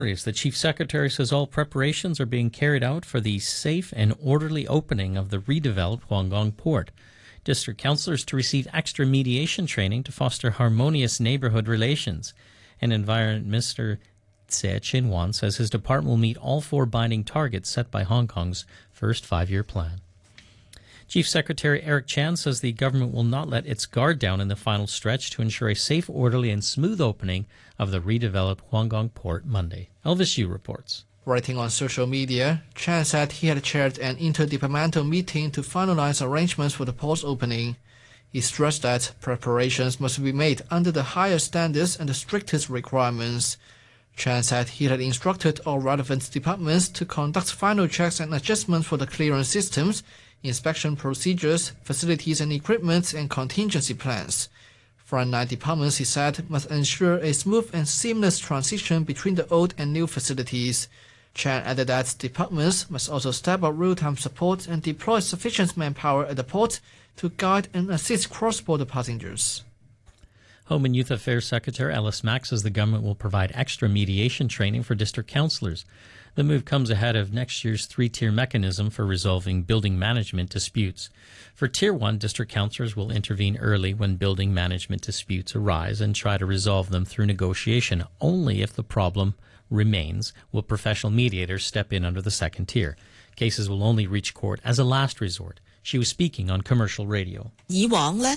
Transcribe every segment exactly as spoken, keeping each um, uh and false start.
The Chief Secretary says all preparations are being carried out for the safe and orderly opening of the redeveloped Huanggang port. District councillors to receive extra mediation training to foster harmonious neighborhood relations. And Environment Minister Tse Chin-wan says his department will meet all four binding targets set by Hong Kong's first five-year plan. Chief Secretary Eric Chan says the government will not let its guard down in the final stretch to ensure a safe, orderly and smooth opening of the redeveloped Huanggang port Monday. Elvis Yu reports. Writing on social media, Chan said he had chaired an interdepartmental meeting to finalize arrangements for the port's opening. He stressed that preparations must be made under the highest standards and the strictest requirements. Chan said he had instructed all relevant departments to conduct final checks and adjustments for the clearance systems, inspection procedures, facilities and equipment, and contingency plans. Frontline departments, he said, must ensure a smooth and seamless transition between the old and new facilities. Chan added that departments must also step up real-time support and deploy sufficient manpower at the port to guide and assist cross-border passengers. Home and Youth Affairs Secretary Ellis Mack says the government will provide extra mediation training for district councillors. The move comes ahead of next year's three-tier mechanism for resolving building management disputes. For Tier one, district councillors will intervene early when building management disputes arise and try to resolve them through negotiation. Only if the problem remains will professional mediators step in under the second tier. Cases will only reach court as a last resort. She was speaking on commercial radio. In the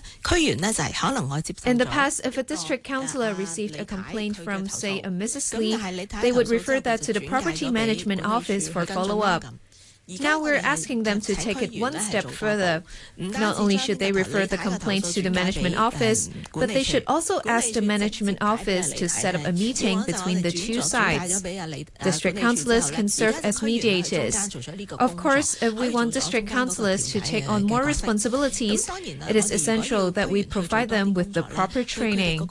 past, if a district councillor received a complaint from, say, a Missus Lee, they would refer that to the property management office for follow-up. Now we're asking them to take it one step further. Not only should they refer the complaints to the management office, but they should also ask the management office to set up a meeting between the two sides. District councillors can serve as mediators. Of course, if we want district councillors to take on more responsibilities, it is essential that we provide them with the proper training.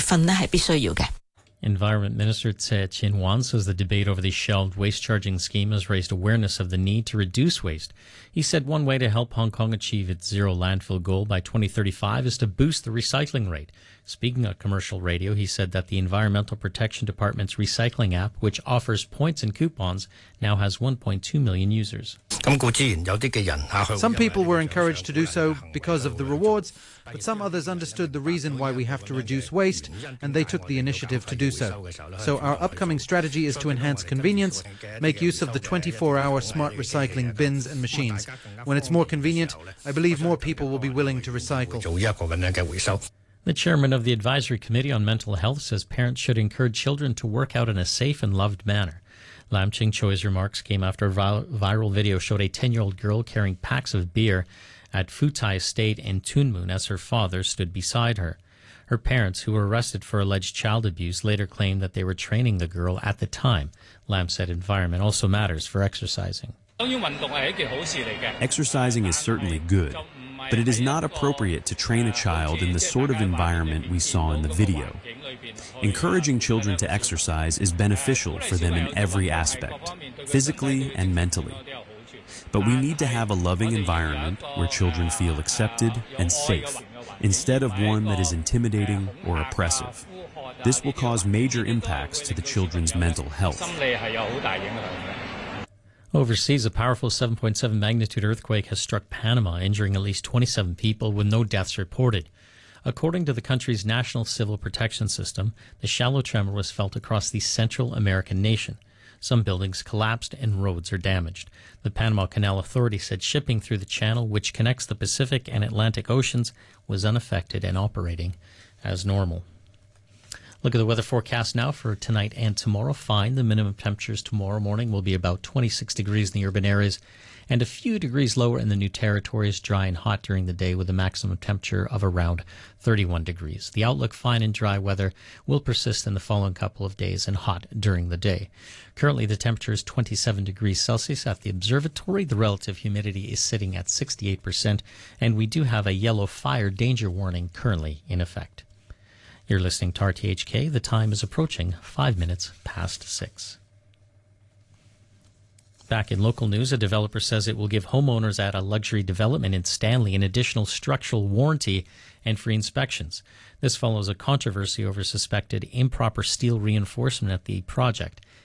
Environment Minister Tse Chin-wan says the debate over the shelved waste charging scheme has raised awareness of the need to reduce waste. He said one way to help Hong Kong achieve its zero landfill goal by twenty thirty-five is to boost the recycling rate. Speaking on commercial radio, he said that the Environmental Protection Department's recycling app, which offers points and coupons, now has one point two million users. Some people were encouraged to do so because of the rewards, but some others understood the reason why we have to reduce waste, and they took the initiative to do so. So our upcoming strategy is to enhance convenience, make use of the twenty-four hour smart recycling bins and machines. When it's more convenient, I believe more people will be willing to recycle. The chairman of the Advisory Committee on Mental Health says parents should encourage children to work out in a safe and loved manner. Lam Ching-choi's remarks came after a viral video showed a ten-year-old girl carrying packs of beer at Futai Estate in Tuen Mun as her father stood beside her. Her parents, who were arrested for alleged child abuse, later claimed that they were training the girl at the time. Lam said environment also matters for exercising. Exercising is certainly good, but it is not appropriate to train a child in the sort of environment we saw in the video. Encouraging children to exercise is beneficial for them in every aspect, physically and mentally. But we need to have a loving environment where children feel accepted and safe, instead of one that is intimidating or oppressive. This will cause major impacts to the children's mental health. Overseas, a powerful seven point seven magnitude earthquake has struck Panama, injuring at least twenty-seven people with no deaths reported. According to the country's National Civil Protection System, the shallow tremor was felt across the Central American nation. Some buildings collapsed and roads are damaged. The Panama Canal Authority said shipping through the channel, which connects the Pacific and Atlantic Oceans, was unaffected and operating as normal. Look at the weather forecast now for tonight and tomorrow. Fine. The minimum temperatures tomorrow morning will be about twenty-six degrees in the urban areas and a few degrees lower in the New Territories. Dry and hot during the day with a maximum temperature of around thirty-one degrees. The outlook, fine and dry weather, will persist in the following couple of days and hot during the day. Currently, the temperature is twenty-seven degrees Celsius at the observatory. The relative humidity is sitting at sixty-eight percent, and we do have a yellow fire danger warning currently in effect. You're listening to R T H K. The time is approaching five minutes past six. Back in local news, a developer says it will give homeowners at a luxury development in Stanley an additional structural warranty and free inspections. This follows a controversy over suspected improper steel reinforcement at the project.